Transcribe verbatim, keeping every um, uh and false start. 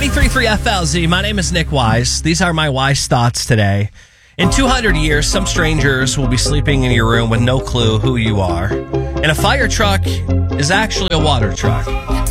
ninety-three point three F L Z. My name is Nick Wise. These are my wise thoughts today. In two hundred years, some strangers will be sleeping in your room with no clue who you are. And a fire truck is actually a water truck.